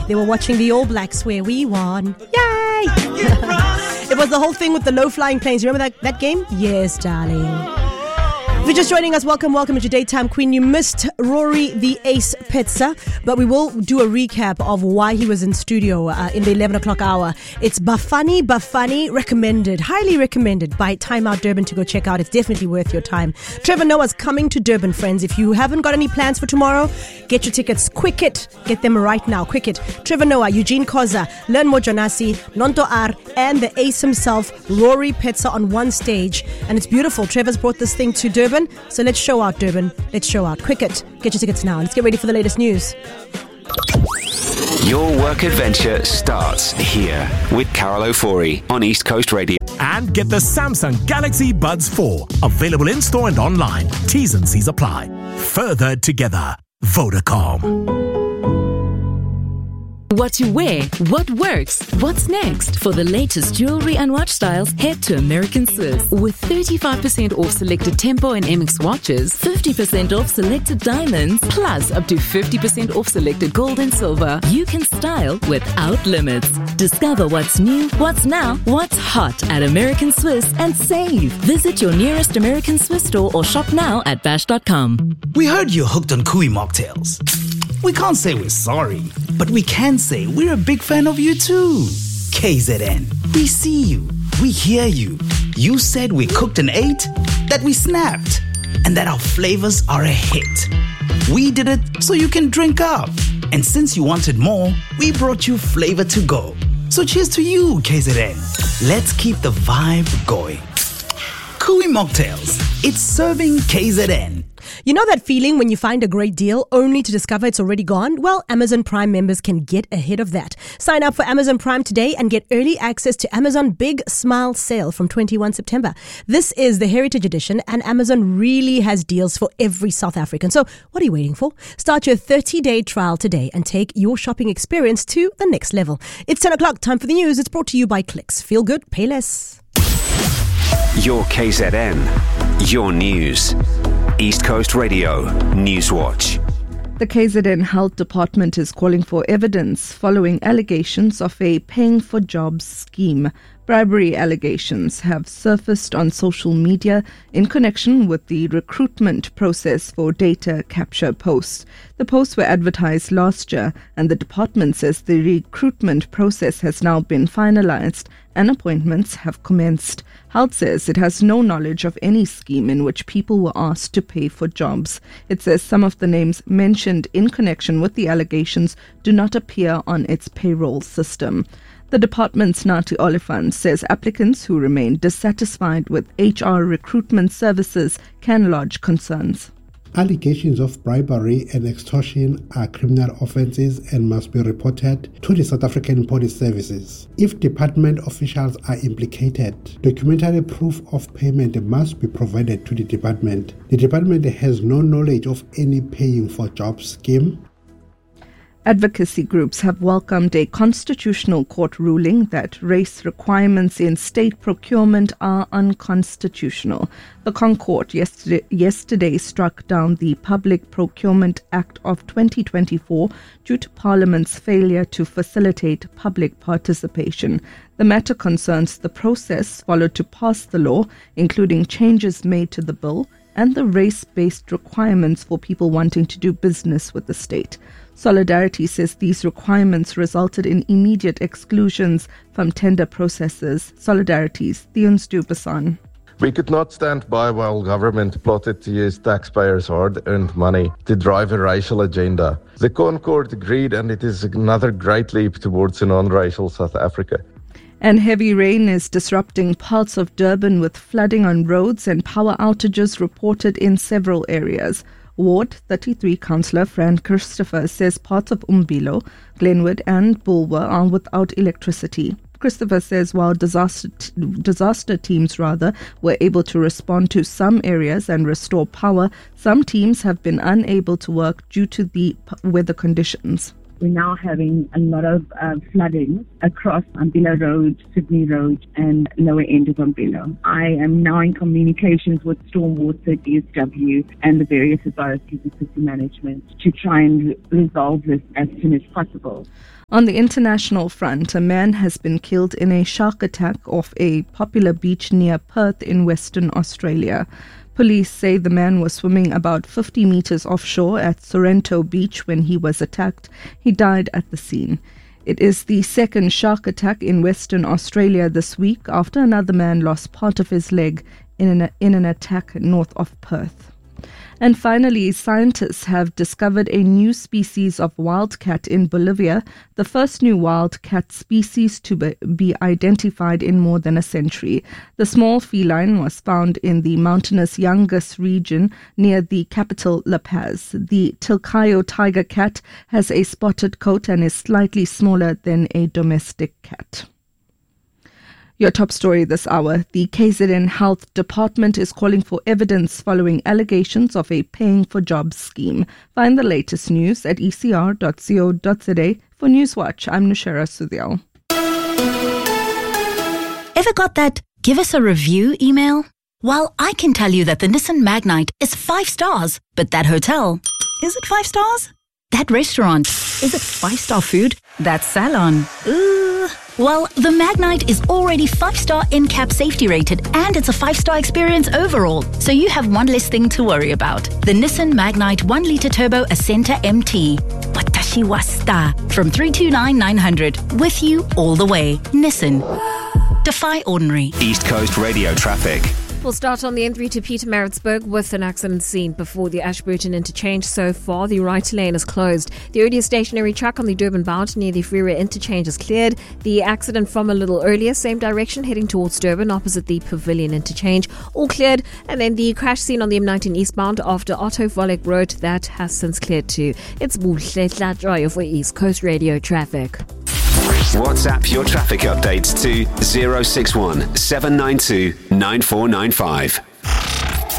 They were watching the All Blacks where we won. Yay! It was the whole thing with the low-flying planes. You remember that game? Yes, darling. If you're just joining us, welcome to your Daytime Queen. You missed Rory the Ace Pizza, but we will do a recap of why he was in studio in the 11 o'clock hour. It's Bafani, recommended, highly recommended by Time Out Durban to go check out. It's definitely worth your time. Trevor Noah's coming to Durban, friends. If you haven't got any plans for tomorrow, get your tickets. Quicket. Get them right now. Quicket. Trevor Noah, Eugene Koza, Len Mojanasi, Nonto R, and the Ace himself, Rory Pizza on one stage. And it's beautiful. Trevor's brought this thing to Durban. So let's show out, Durban. Let's show out. Quicket. Get your tickets now. Let's get ready for the latest news. Your work adventure starts here with Carol Ofori on East Coast Radio. And get the Samsung Galaxy Buds 4. Available in-store and online. T's and C's apply. Further together. Vodacom. What to wear, what works, what's next? For the latest jewelry and watch styles, head to American Swiss. With 35% off selected Tempo and MX watches, 50% off selected diamonds, plus up to 50% off selected gold and silver, you can style without limits. Discover what's new, what's now, what's hot at American Swiss and save. Visit your nearest American Swiss store or shop now at bash.com. We heard you're hooked on Kui mocktails. We can't say we're sorry, but we can say we're a big fan of you too. KZN, we see you, we hear you. You said we cooked and ate, that we snapped, and that our flavors are a hit. We did it so you can drink up. And since you wanted more, we brought you flavor to go. So cheers to you, KZN. Let's keep the vibe going. Kui mocktails, it's serving KZN. You know that feeling when you find a great deal only to discover it's already gone? Well, Amazon Prime members can get ahead of that. Sign up for Amazon Prime today and get early access to Amazon Big Smile Sale from 21 September. This is the Heritage Edition and Amazon really has deals for every South African. So what are you waiting for? Start your 30-day trial today and take your shopping experience to the next level. It's 10 o'clock, time for the news. It's brought to you by Clicks. Feel good, pay less. Your KZN, your news. East Coast Radio Newswatch. The KZN Health Department is calling for evidence following allegations of a paying for jobs scheme. Bribery allegations have surfaced on social media in connection with the recruitment process for data capture posts. The posts were advertised last year, and the department says the recruitment process has now been finalized and appointments have commenced. Health says it has no knowledge of any scheme in which people were asked to pay for jobs. It says some of the names mentioned in connection with the allegations do not appear on its payroll system. The department's Nati Oliphant says applicants who remain dissatisfied with HR recruitment services can lodge concerns. Allegations of bribery and extortion are criminal offences and must be reported to the South African Police Services. If department officials are implicated, documentary proof of payment must be provided to the department. The department has no knowledge of any paying for jobs scheme. Advocacy groups have welcomed a constitutional court ruling that race requirements in state procurement are unconstitutional. The Concourt yesterday struck down the Public Procurement Act of 2024 due to Parliament's failure to facilitate public participation. The matter concerns the process followed to pass the law, including changes made to the bill and the race-based requirements for people wanting to do business with the state. Solidarity says these requirements resulted in immediate exclusions from tender processes. Solidarity's Theon Stupasan. We could not stand by while government plotted to use taxpayers' hard-earned money to drive a racial agenda. The Concourt agreed, and it is another great leap towards a non-racial South Africa. And heavy rain is disrupting parts of Durban with flooding on roads and power outages reported in several areas. Ward 33 Councillor Fran Christopher says parts of Umbilo, Glenwood and Bulwer are without electricity. Christopher says while disaster teams were able to respond to some areas and restore power, some teams have been unable to work due to the weather conditions. We're now having a lot of flooding across Umbilo Road, Sydney Road and lower end of Umbilo. I am now in communications with Stormwater, DSW and the various authorities and city management to try and resolve this as soon as possible. On the international front, a man has been killed in a shark attack off a popular beach near Perth in Western Australia. Police say the man was swimming about 50 meters offshore at Sorrento Beach when he was attacked. He died at the scene. It is the second shark attack in Western Australia this week after another man lost part of his leg in an attack north of Perth. And finally, scientists have discovered a new species of wildcat in Bolivia, the first new wildcat species to be identified in more than a century. The small feline was found in the mountainous Yangas region near the capital La Paz. The Tilcayo tiger cat has a spotted coat and is slightly smaller than a domestic cat. Your top story this hour. The KZN Health Department is calling for evidence following allegations of a paying for jobs scheme. Find the latest news at ecr.co.za. For Newswatch, I'm Nushara Sudhyal. Ever got that give us a review email? Well, I can tell you that the Nissan Magnite is 5 stars. But that hotel, is it 5 stars? That restaurant, is it 5-star food? That salon, well, the Magnite is already 5-star NCAP safety rated and it's a 5-star experience overall. So you have one less thing to worry about. The Nissan Magnite 1-litre turbo Ascenta MT. Watashi wa star from 329,900. With you all the way. Nissan. Defy ordinary. East Coast radio traffic. We'll start on the N3 to Pietermaritzburg with an accident scene before the Ashburton interchange. So far, the right lane is closed. The earlier stationary truck on the Durban bound near the Freeway interchange is cleared. The accident from a little earlier, same direction, heading towards Durban, opposite the Pavilion interchange, all cleared. And then the crash scene on the M19 eastbound after Otto Volek Road, that has since cleared too. It's Buhle Tlatroyo for East Coast Radio Traffic. WhatsApp your traffic updates to 061 792 9495.